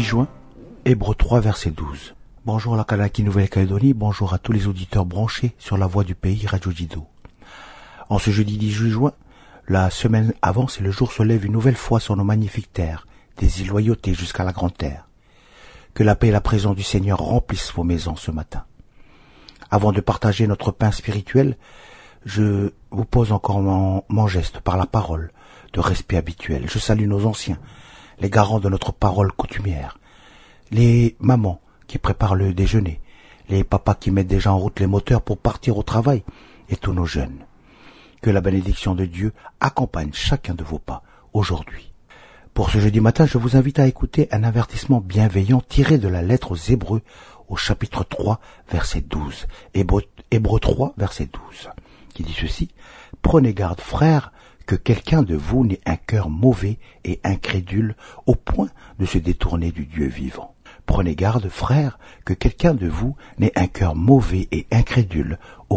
juin, Hébreux 3, verset 12. Bonjour à la Kalaki Nouvelle-Calédonie, bonjour à tous les auditeurs branchés sur la voix du pays Radio Dido. En ce jeudi 18 juin, la semaine avance et le jour se lève une nouvelle fois sur nos magnifiques terres, des îles Loyauté jusqu'à la Grande Terre. Que la paix et la présence du Seigneur remplissent vos maisons ce matin. Avant de partager notre pain spirituel, je vous pose encore mon geste par la parole de respect habituel. Je salue nos anciens, les garants de notre parole coutumière, les mamans qui préparent le déjeuner, les papas qui mettent déjà en route les moteurs pour partir au travail et tous nos jeunes. Que la bénédiction de Dieu accompagne chacun de vos pas aujourd'hui. Pour ce jeudi matin, je vous invite à écouter un avertissement bienveillant tiré de la lettre aux Hébreux au chapitre 3, verset 12. Hébreux 3, verset 12, qui dit ceci. « Prenez garde, frères, que quelqu'un de vous n'ait un cœur mauvais et incrédule au point de se détourner du Dieu vivant. Prenez garde, frères, que quelqu'un de vous n'ait un cœur mauvais et incrédule au